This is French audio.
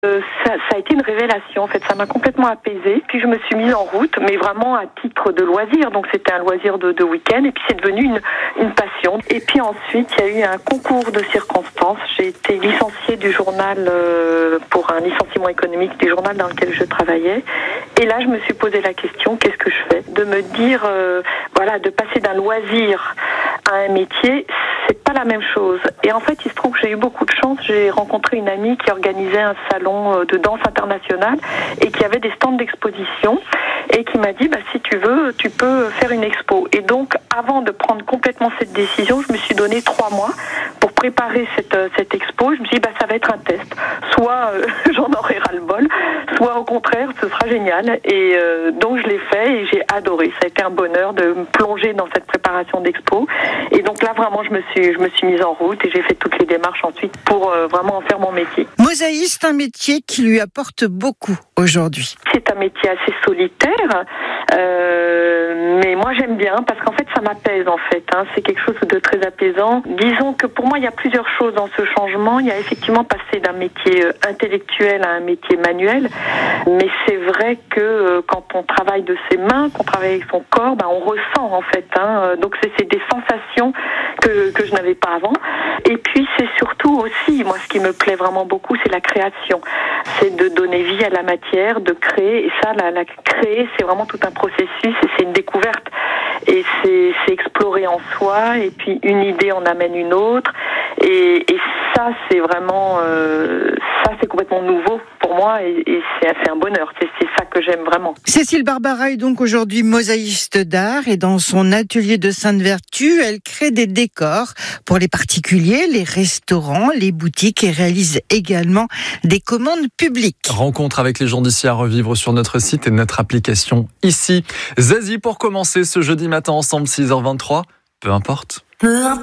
Ça a été une révélation, en fait, ça m'a complètement apaisée. Puis je me suis mise en route, mais vraiment à titre de loisir, donc c'était un loisir de week-end, et puis c'est devenu une passion. Et puis ensuite, il y a eu un concours de circonstances. J'ai été licenciée du journal pour un licenciement économique du journal dans lequel je travaillais. Et là, je me suis posé la question, qu'est-ce que je fais ? De me dire, de passer d'un loisir à un métier, c'est pas la même chose. Et en fait, il se trouve que j'ai eu beaucoup de chance. J'ai rencontré une amie qui organisait un salon de danse internationale et qui avait des stands d'exposition et qui m'a dit, si tu veux, tu peux faire une expo. Et donc, avant de prendre complètement cette décision, je me suis donné 3 mois pour préparer cette expo. Je me suis dit, ça va être un test. Soit j'en aurai ras-le-bol, soit au contraire, ce sera génial. Et donc, je l'ai fait et j'ai adoré. Ça a été un bonheur de me plonger dans cette préparation d'expo. Et donc là, vraiment, je me suis mise en route et j'ai fait toutes les démarches ensuite pour vraiment en faire mon métier. Mosaïste, un métier qui lui apporte beaucoup aujourd'hui. C'est un métier assez solitaire, mais moi j'aime bien parce qu'en fait ça m'apaise en fait. C'est quelque chose de très apaisant. Disons que pour moi il y a plusieurs choses dans ce changement. Il y a effectivement passé d'un métier intellectuel à un métier manuel, mais c'est vrai que quand on travaille de ses mains, qu'on travaille avec son corps, on ressent en fait. Donc c'est des sensations que je n'avais pas avant. Et puis c'est surtout aussi, moi ce qui me plaît vraiment beaucoup, c'est la création. C'est de donner vie à la matière, de créer. Et ça, la créer, c'est vraiment tout un processus et c'est une découverte. Et c'est explorer en soi et puis une idée en amène une autre. Et ça, c'est vraiment... c'est complètement nouveau pour moi et c'est un bonheur. C'est ça que j'aime vraiment. Cécile Barbara est donc aujourd'hui mosaïste d'art et dans son atelier de Sainte-Vertu, elle crée des décors pour les particuliers, les restaurants, les boutiques et réalise également des commandes publiques. Rencontre avec les gens d'ici à revivre sur notre site et notre application ici. Zazie pour commencer ce jeudi matin ensemble, 6h23. Peu importe.